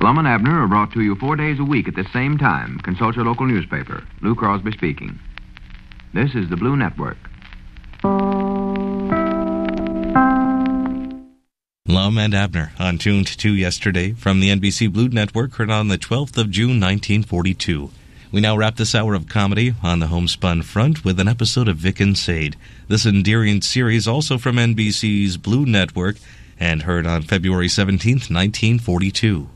Lum and Abner are brought to you 4 days a week at the same time. Consult your local newspaper. Lou Crosby speaking. This is the Blue Network. Lum and Abner on Tuned to Yesterday from the NBC Blue Network, heard on the 12th of June, 1942. We now wrap this hour of comedy on the homespun front with an episode of Vic and Sade. This endearing series also from NBC's Blue Network and heard on February 17th, 1942.